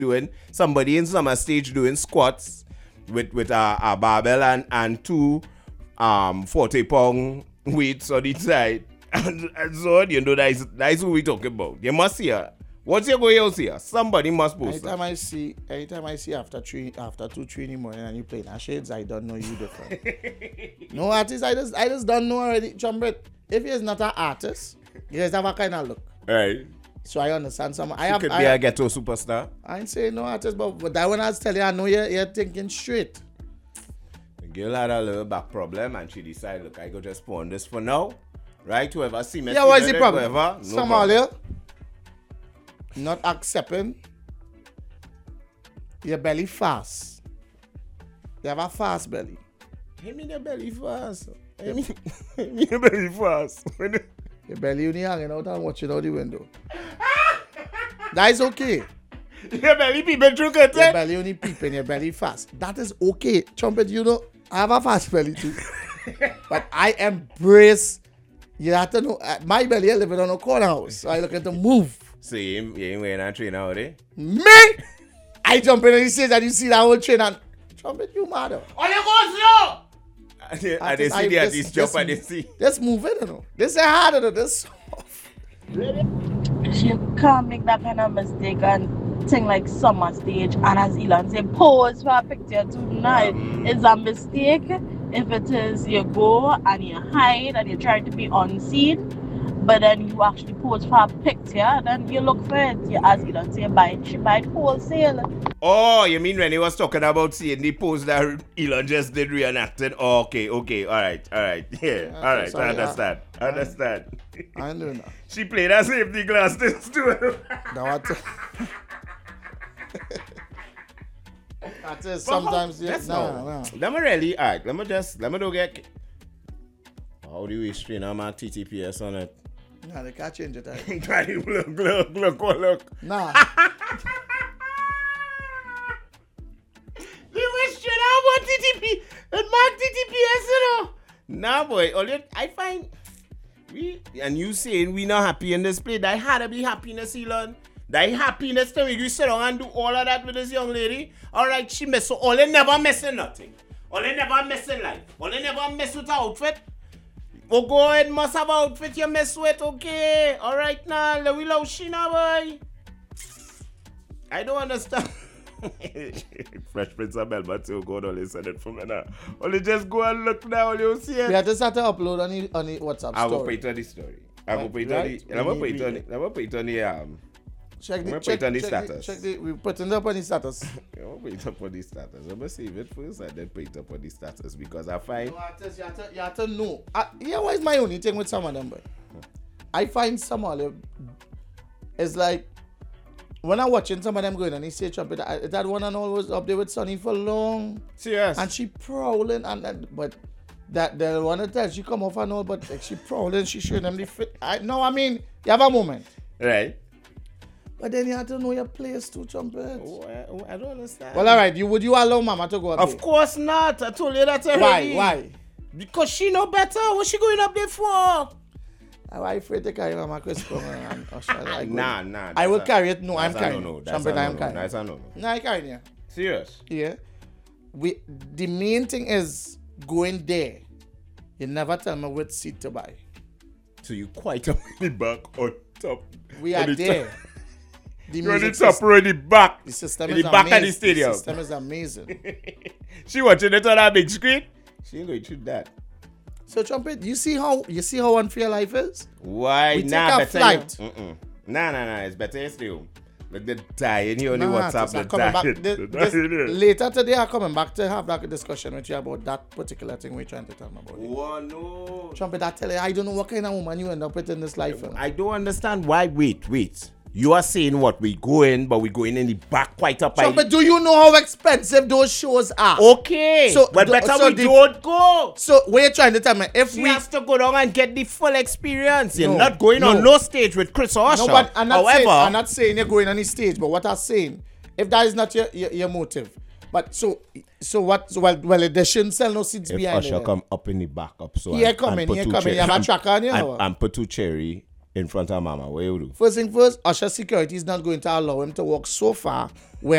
doing somebody in summer stage doing squats with a barbell and two 40-pound weights on each side. And so on, you know, that's what we talking about. You must see her. What's your going else here? Somebody must post anytime I see after 2-3 in the morning and you playing shades, I don't know you different. No artist, I just don't know already. Trumpet, if he's not an artist, he just have a kind of look. Right. So I understand some. Could be a ghetto superstar. I ain't saying no artist, but that one I was telling you, I know you're thinking straight. The girl had a little back problem and she decided, look, I go just pawn this for now. Right? Whoever see me. Yeah, what's the problem? Whoever, no Somalia not accepting your belly fast. You have a fast belly. I mean your belly fast. I mean your belly fast. Your belly only hanging out and watching out the window. That is okay. Your belly peeping through curtain. Your belly only peeping, your belly fast. That is okay. Trumpet, you know, I have a fast belly too. But I embrace, you have to know, my belly I live in on a corner house. So I look at the move. Same, you ain't wearing a train out there. Me? I jump in and he says that you see that whole train and Trumpet, you mad. Oh, you go slow! I didn't see that this jump, I didn't see. Let's move it, you know. This is harder than this. You can't make that kind of mistake and thing like summer stage and as Elon say, pose for a picture tonight. It's a mistake if it is you go and you hide and you're trying to be unseen, but then you actually pose for a picture, then you look for it. You as Elon say, she buy it wholesale. Oh, you mean when he was talking about seeing the pose that Elon just did reenacted? Oh, okay, alright, yeah, alright, sorry, I understand. I ain't doing that. She played a safety glass this too. That is sometimes, yeah, no. Let me really, alright, let me do get, how do we strain our TTPS on it? Nah, they can't change it. Look. Nah. They were straight out about TTP and mark TTPS, you know. Nah, boy, I find and you saying we not happy in this play. That had to be happiness, Elon. That happiness to me. You sit down and do all of that with this young lady. Alright, she mess with all. They never messing nothing. All they never messing life. All they never mess with outfit. Oh, go ahead, must have outfit you mess with, okay. Alright now, we love Sheena, boy. I don't understand. Fresh Prince of Belma too, go on listen it for me now. Only just go and look now, you see it. We have to start to upload on the WhatsApp story. I will put it on the story. I will put it on the Check the status. We put it up on the status. I will put it up on the status. I'm going to save it first and then put it up on the status because I find... You have to know. What is my only thing with some of them, but I find some of them is like when I'm watching some of them going and he say Trumpet, that one and all was up there with Sonny for long. Serious. And she prowling but that the one that tells she come off and all, but like, she prowling, she showing them the fit. I you have a moment. Right. But then you have to know your place too, Trumpet. I don't understand. Well, all right. Would you allow Mama to go up Of there? course not. I told you that already. Why? Because she know better. What's she going up there for? I'm afraid to carry Mama Chris and Usher. Nah. I will carry it. No, I'm carrying it. Trumpet, I'm carrying That's a no. No, I'm carrying it. Serious? Yeah. The main thing is going there. You never tell me which seat to buy. So you quite up in the back or top? We are there. You're on the top or in the back? The system in is the back amazing. of the stadium. The system is amazing. She watching it on that big screen? She ain't going to shoot that. So Trumpet, you see how unfair life is? Why? We take a flight. Nah. It's better you stay home. Like the dying here on the WhatsApp. Later today, I'm coming back to have that discussion with you about that particular thing we're trying to tell me about. Oh, no. Trumpet, I tell you, I don't know what kind of woman you end up with in this life. I don't understand why. Wait. You are saying what? We go in, but we go in the back quite up. Trumpet, do you know how expensive those shows are? Okay. But better we don't go. So what you trying to tell me? If she we has to go down and get the full experience. You're not going on no stage with Chris or Usher. No, but I'm not saying you're going on the stage, but what I'm saying, if that is not your motive. But so what? Well, they shouldn't sell no seats behind Usher come up in the back up. So coming. You have a tracker on you? And put two cherry in front of mama. What you do? First thing first, Usher security is not going to allow him to walk so far